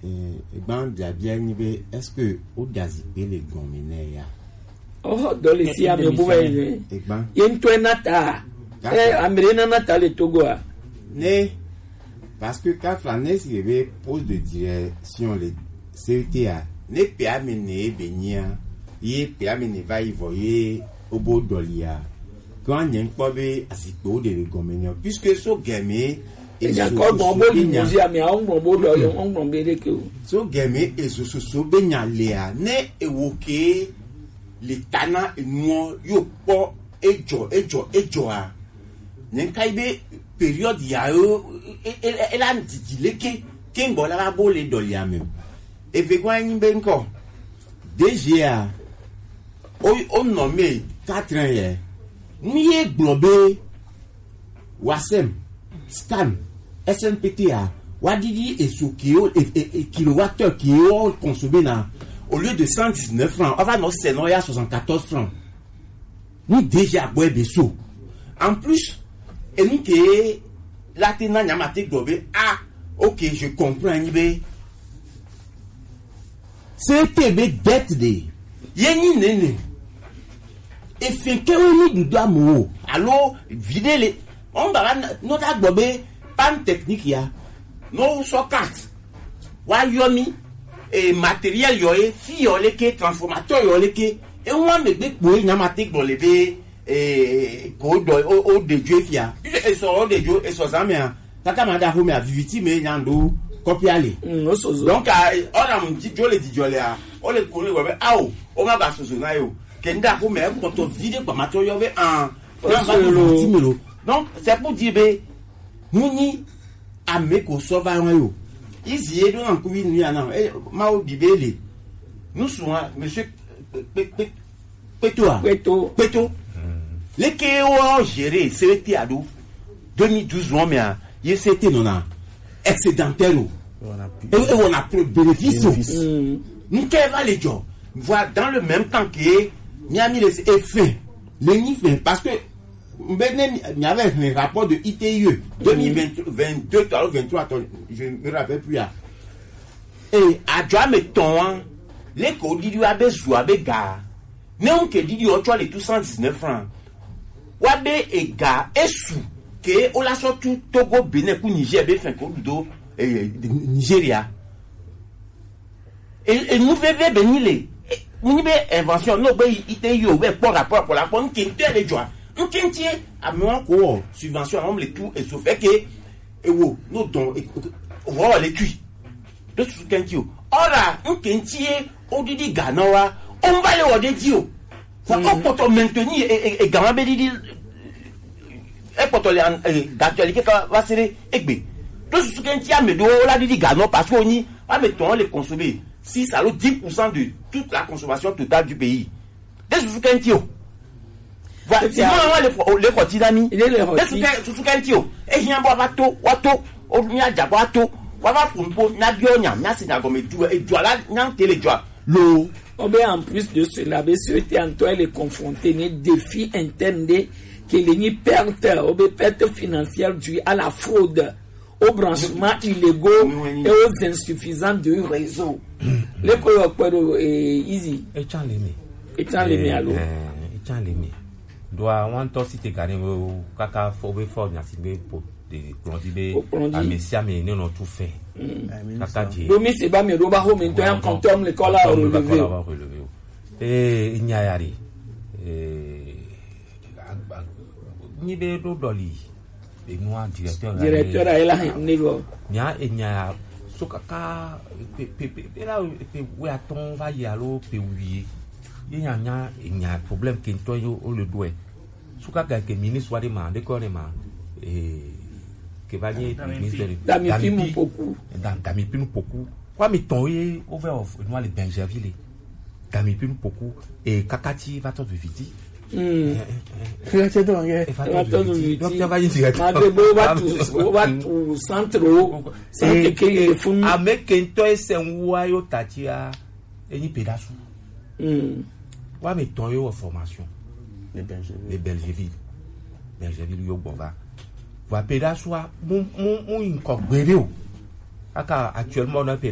est-ce que au dazipé les gomine ya oh dans les si ame boué yen to nata amrena nata le Togo ne parce que quand Flanes avait pose de direction les CTA ne peut amener benia y peut amener va y voyer au beau dolia quand y a un problème asipo de gomine puisque so gamé et encore bon limousine mais on bon beleke so gamé et so benya lea ne ewoke le tana no yo po ejo a nenkaibe période ya elle a ndidileke kengo la bo le dolia même et vegwa nyimbe nko DGA on nommé 4 ans hier ni globé wasem scan SNPTA wadidi et sokio et kilowattheure qui est consommé na au lieu de 119 francs on va non c'est non il y a 74 francs nous déjà boire beso en plus et nous que la tena nyamate globé ah OK je comprends nibe c'était bête de yeni nene et fait que on nous doit mou alors vider les on va notre globé panne technique ya no so carte wa yomi et matériel yoé si yo leke transformateur yo leke et on me be po nyamate globé et ko do o de Dieu fia et so de Dieu et so zamia kaka manda ho me aviviti me nyando copy aller donc on a mon dit Dieu le dit Dieu là on le connaît ouais ah o ma ba soso na yo kenda ho me ko to vide pa matériel yo en donc c'est pour dire be muni ameko sauva yo ici et donc oui nous ana ma o bibele nous sommes monsieur Peto les qui ont géré c'était à 2012 non mais il c'était non excédentaire et on a plus bénéfice nous qu'est va les gens voir dans le même temps que Miami les effets les niveaux parce que il y avait un rapport de ITIE 2022 23 je me rappelle plus là et à jamais ton les codes du abezu abega non que dit on les tout 119 francs wabe ega esu que on la sortu Togo Benin pour Niger be fin ko do Nigeria et nous veve benile nous be invention no be ITIE we pour rapport pour la bonne qui les joie on kentie a moi ko subvention on les tout et so fait que et wo no don voilà les tui de tout kentie ora on kentie o didi ganawa on va le wode dio faut qu'on maintenir et gambe didi et pour d'actualité va serrer egbe de tout kentie a me do la didi gano parce qu'on y va mettons les consommer 6 à 10% de toute la consommation totale du pays de tout kentie voilà, c'est moi les quotidiens. Il est les quotidiens. Tout ce qu'il y a, et il y a un bateau, au n'y a pas bateau, voilà pour n'a bien, n'a c'est n'a comme tout et doit là, n'a télé doit l'eau. En plus de cela, c'était Antoine les confronter des défis internes que les pertes, aux pertes financières dues à la fraude, aux branchements illégaux et aux insuffisants du réseau. Les coopérateurs easy. Et t'en les alors. Doit want to citer gagner kaka fobe fort na sibe pour de plombier à messia mais non tout fait kaka dit domi c'est ba me roba ho mento en comptom le cola relevé et il y a yari ni be do doli et moi directeur a la niveau nya et nya so kaka pe là we aton va y allo pe oublier il y a un problème qui est le doigt. Ce que le ministre soit demandé, que va y Damipinu beaucoup. Damipinu beaucoup. Quoi, mais ton over of moi les Benjerville. Damipinu beaucoup. Et Kakati va t'en vite. Va tout centre. C'est que les fonds. Avec un toit, c'est un wayo tatia. Et ni pédasse. Ouais, mais ton yo formation. Les Belgéville. Belgéville, yo bon va. Va pédasse, mon, actuellement, on a